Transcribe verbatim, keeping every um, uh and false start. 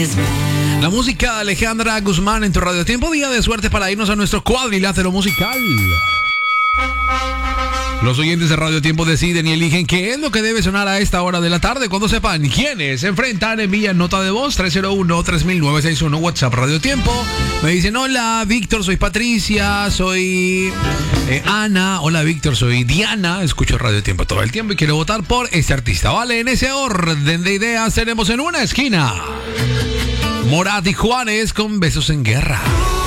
La música de Alejandra Guzmán en tu Radio Tiempo. Día de suerte para irnos a nuestro cuadrilátero musical. Los oyentes de Radio Tiempo deciden y eligen qué es lo que debe sonar a esta hora de la tarde. Cuando sepan quiénes se enfrentan, envían nota de voz tres cero uno, tres mil nueve seis uno, WhatsApp Radio Tiempo. Me dicen: hola Víctor, soy Patricia, soy eh, Ana. Hola Víctor, soy Diana. Escucho Radio Tiempo todo el tiempo y quiero votar por este artista. Vale, en ese orden de ideas tenemos en una esquina Morat y Juanes con Besos en Guerra.